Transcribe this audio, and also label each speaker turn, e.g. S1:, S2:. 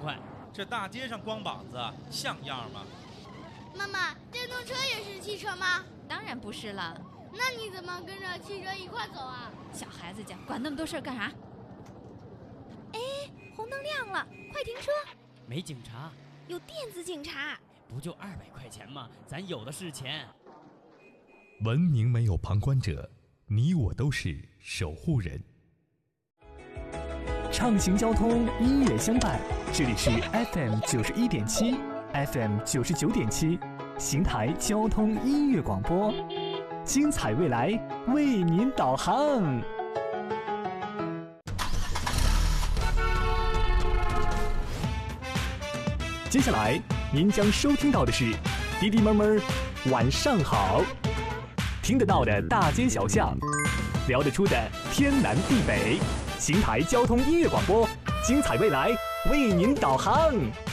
S1: 快。
S2: 这大街上光膀子像样吗？
S3: 妈妈，电动车也是汽车吗？
S4: 当然不是了。
S3: 那你怎么跟着汽车一块走啊？
S4: 小孩子家管那么多事儿干啥？
S5: 哎，红灯亮了，快停车！
S1: 没警察，
S5: 有电子警察。
S1: 不就200块钱吗？咱有的是钱。
S6: 文明没有旁观者，你我都是守护人。
S7: 畅行交通，音乐相伴，这里是 FM 91.7 FM 99.7邢台交通音乐广播，精彩未来为您导航。接下来您将收听到的是滴滴妹妹晚上好，听得到的大街小巷，聊得出的天南地北，邢台交通音乐广播，精彩未来为您导航。